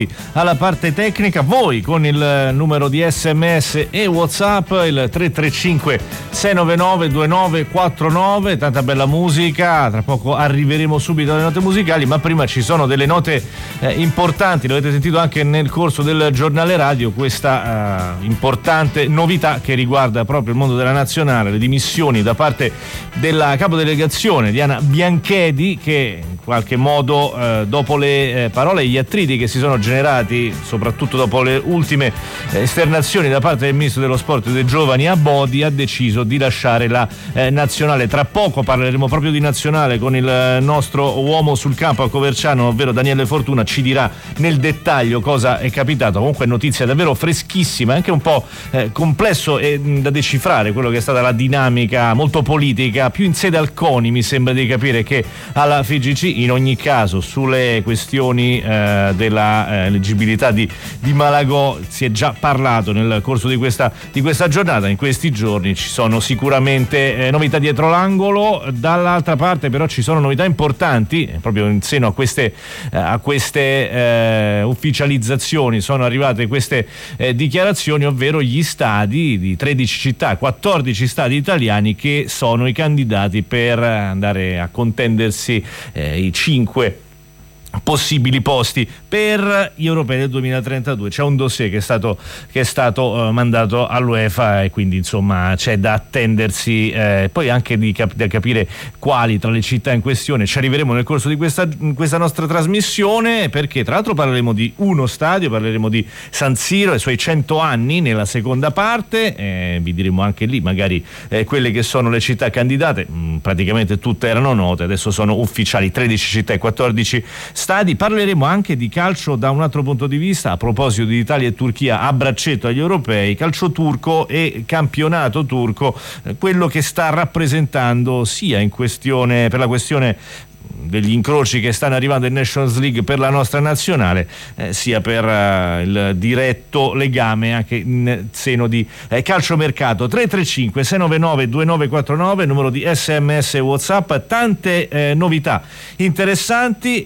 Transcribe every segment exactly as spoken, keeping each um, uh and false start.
alla parte tecnica, voi con il numero di sms e WhatsApp, il tre tre cinque sei nove nove due nove quattro nove. Tanta bella musica, tra poco arriveremo subito alle note musicali, ma prima ci sono delle note eh, importanti. L'avete sentito anche nel corso del giornale radio, questa eh, importante novità che riguarda proprio il mondo della nazionale, le dimissioni da parte della capodelegazione Diana Bianchedi, che in qualche modo eh, dopo le eh, parole e gli attriti che si sono generati, soprattutto dopo le ultime esternazioni da parte del ministro dello sport e dei giovani Abodi, ha deciso di lasciare la eh, nazionale. Tra poco parleremo proprio di nazionale con il nostro uomo sul campo a Coverciano, ovvero Daniele Fortuna, ci dirà nel dettaglio cosa è capitato. Comunque notizia davvero freschissima, anche un po' eh, complesso e mh, da decifrare quello che è stata la dinamica molto politica, più in sede al CONI mi sembra di capire che alla F I G C. In ogni caso sulle questioni eh, della eh, eleggibilità di, di Malagò si è già parlato nel corso di questa, di questa giornata. In questi giorni ci sono sicuramente eh, novità dietro l'angolo. Dall'altra parte però ci sono novità importanti eh, proprio in seno a queste, eh, a queste eh, ufficializzazioni sono arrivate queste eh, dichiarazioni, ovvero gli stadi di tredici città, quattordici stadi italiani che sono i candidati per andare a contendersi eh, i cinque possibili posti per gli europei del duemilatrentadue. C'è un dossier che è stato, che è stato uh, mandato all'UEFA e quindi insomma c'è da attendersi eh, poi anche di cap- da capire quali tra le città in questione. Ci arriveremo nel corso di questa, questa nostra trasmissione, perché tra l'altro parleremo di uno stadio, parleremo di San Siro e i suoi cento anni nella seconda parte, eh, vi diremo anche lì magari eh, quelle che sono le città candidate. mm, praticamente tutte erano note, adesso sono ufficiali, tredici città e quattordici stadi. Parleremo anche di calcio da un altro punto di vista, a proposito di Italia e Turchia a braccetto agli europei, calcio turco e campionato turco, eh, quello che sta rappresentando sia in questione per la questione degli incroci che stanno arrivando in Nations League per la nostra nazionale, eh, sia per eh, il diretto legame anche in seno di eh, calciomercato. Tre tre cinque sei nove nove due nove quattro nove, numero di sms e WhatsApp. Tante eh, novità interessanti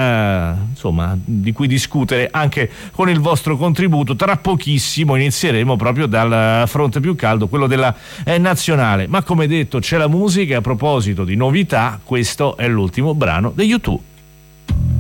da eh, insomma di cui discutere anche con il vostro contributo. Tra pochissimo inizieremo proprio dal fronte più caldo, quello della eh, nazionale, ma come detto c'è la musica. A proposito di novità, questo è l'ultimo brano degli U due.